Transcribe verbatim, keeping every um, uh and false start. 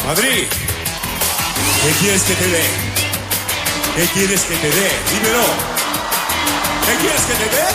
Madrid, ¿qué quieres que te dé? ¿Qué quieres que te dé? Dímelo. ¿Qué quieres que te dé?